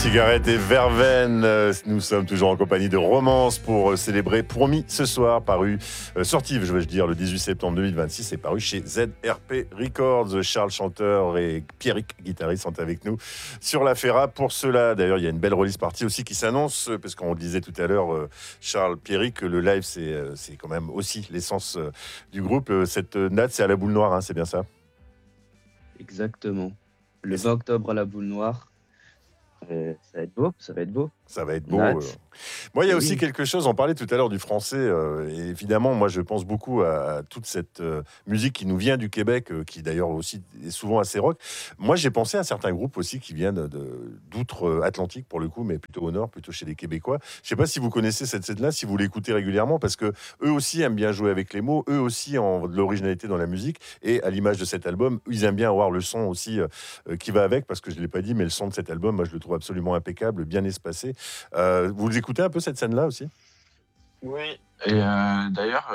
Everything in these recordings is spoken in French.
Cigarette et verveine. Nous sommes toujours en compagnie de Romance pour célébrer Promis ce soir, sorti, je veux dire, le 18 septembre 2026, et paru chez ZRP Records. Charles, chanteur, et Pierrick, guitariste, sont avec nous sur la Ferra. Pour cela, d'ailleurs, il y a une belle release party aussi qui s'annonce, parce qu'on le disait tout à l'heure, Charles, Pierrick, le live, c'est quand même aussi l'essence du groupe. Cette date, c'est à la Boule Noire, hein, c'est bien ça? Exactement. Le 20 octobre à la Boule Noire. Ça va être beau, ça va être beau. Ça va être beau. Moi, il y a aussi quelque chose, on parlait tout à l'heure du français, et évidemment, moi, je pense beaucoup à toute cette musique qui nous vient du Québec, qui d'ailleurs aussi est souvent assez rock. Moi, j'ai pensé à certains groupes aussi qui viennent d'outre-Atlantique, pour le coup, mais plutôt au nord, plutôt chez les Québécois. Je ne sais pas si vous connaissez cette scène-là, si vous l'écoutez régulièrement, parce que eux aussi aiment bien jouer avec les mots, eux aussi ont de l'originalité dans la musique, et à l'image de cet album, ils aiment bien avoir le son aussi qui va avec, parce que je ne l'ai pas dit, mais le son de cet album, moi, je le trouve absolument impeccable, bien espacé. Vous écoutez un peu cette scène-là aussi? Oui. Et d'ailleurs,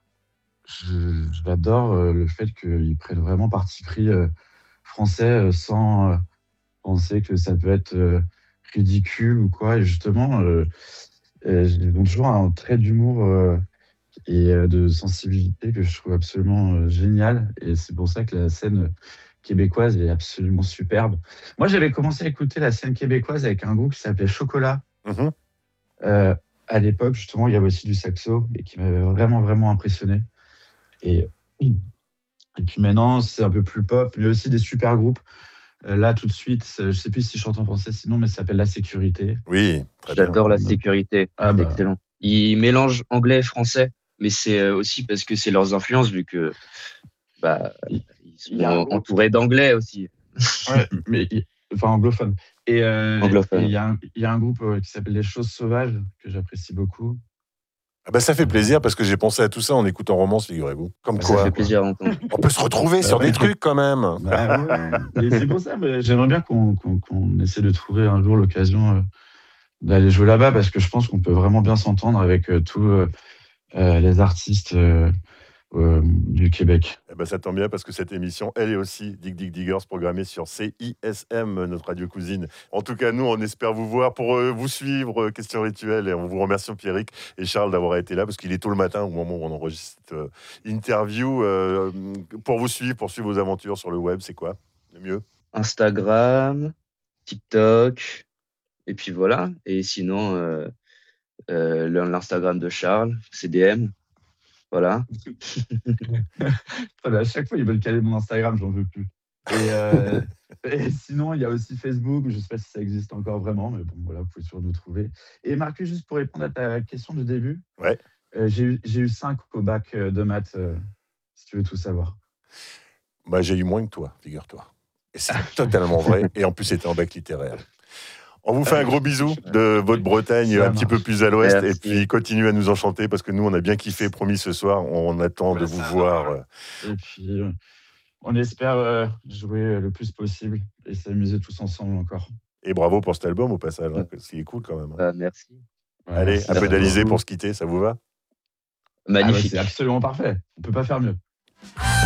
j'adore le fait qu'ils prennent vraiment parti pris français sans penser que ça peut être ridicule ou quoi. Et justement, ils ont toujours un trait d'humour et de sensibilité que je trouve absolument génial. Et c'est pour ça que la scène québécoise est absolument superbe. Moi, j'avais commencé à écouter la scène québécoise avec un groupe qui s'appelait Chocolat. Mmh. À l'époque, justement, il y avait aussi du saxo et qui m'avait vraiment, vraiment impressionné. Et puis maintenant, c'est un peu plus pop, mais aussi des super groupes. Là, tout de suite, je ne sais plus si je chante en français sinon, mais ça s'appelle La Sécurité. Oui, très bien. J'adore La Sécurité. Ah C'est bah. excellent. Ils mélangent anglais et français, mais c'est aussi parce que c'est leurs influences, vu que ils Il y a sont entourés d'anglais aussi. Ouais, enfin anglophone. Et Anglophone. il y a un groupe qui s'appelle Les Choses Sauvages, que j'apprécie beaucoup. Ah bah ça fait plaisir parce que j'ai pensé à tout ça en écoutant Romance, figurez-vous. Comme Ça quoi, fait plaisir à entendre. on peut se retrouver sur des trucs quand même. Bah ouais. Et c'est pour ça, j'aimerais bien qu'on essaie de trouver un jour l'occasion d'aller jouer là-bas, parce que je pense qu'on peut vraiment bien s'entendre avec tous les artistes du Québec. Eh ben ça tombe bien parce que cette émission, elle est aussi Dig Dig Diggers, programmée sur CISM, notre radio cousine. En tout cas, nous, on espère vous voir pour vous suivre, Question Rituelle, et on vous remercie, Pierrick et Charles, d'avoir été là, parce qu'il est tôt le matin au moment où on enregistre cette interview. Pour vous suivre, pour suivre vos aventures sur le web, c'est quoi le mieux? Instagram, TikTok, et puis voilà. Et sinon, l'Instagram de Charles, CDM. Voilà. À chaque fois, ils veulent caler mon Instagram, j'en veux plus. Et sinon, il y a aussi Facebook, je ne sais pas si ça existe encore vraiment, mais bon, voilà, vous pouvez toujours nous trouver. Et Marcus, juste pour répondre à ta question de début, Ouais. j'ai eu 5 au bac de maths, si tu veux tout savoir. Bah, j'ai eu moins que toi, figure-toi. Et c'est totalement vrai. Et en plus, c'était en bac littéraire. On vous fait un gros bisou de votre Bretagne, Ça un petit peu plus à l'ouest. Merci. Et puis, continuez à nous enchanter parce que nous, on a bien kiffé, promis, ce soir. On attend de vous voir. Et puis, on espère jouer le plus possible et s'amuser tous ensemble encore. Et bravo pour cet album, au passage. Hein, ce qui est cool quand même. Hein. Merci. Allez, Merci un peu d'Alizé beaucoup. pour se quitter, ça vous va? Magnifique. C'est absolument parfait. On ne peut pas faire mieux.